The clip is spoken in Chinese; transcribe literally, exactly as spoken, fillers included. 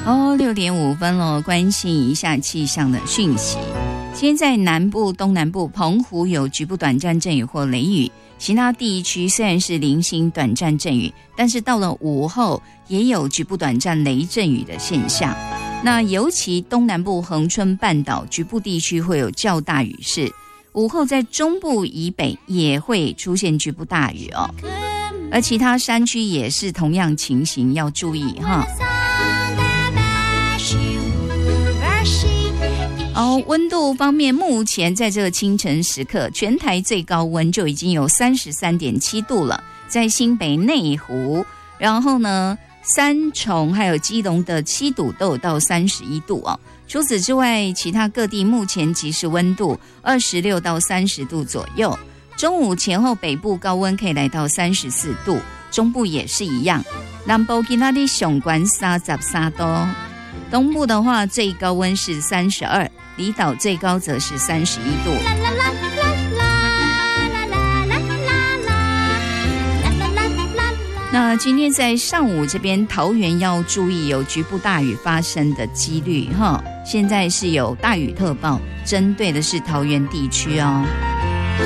哦，六点五分了，关心一下气象的讯息。今天在南部、东南部、澎湖有局部短暂阵雨或雷雨，其他地区虽然是零星短暂阵雨，但是到了午后也有局部短暂雷阵雨的现象。那尤其东南部恒春半岛局部地区会有较大雨势，午后在中部以北也会出现局部大雨哦。而其他山区也是同样情形，要注意哈。哦，温度方面，目前在这个清晨时刻，全台最高温就已经有 三十三点七 度了，在新北内湖，然后呢，三重还有基隆的七堵都有到三十一度哦。除此之外，其他各地目前即时温度二十六到三十度左右。中午前后北部高温可以来到三十四度，中部也是一样。南部今天的上关三十三度，东部的话最高温是三十二，离岛最高则是三十一度。那今天在上午这边，桃园要注意有局部大雨发生的几率哈。现在是有大雨特报，针对的是桃园地区哦。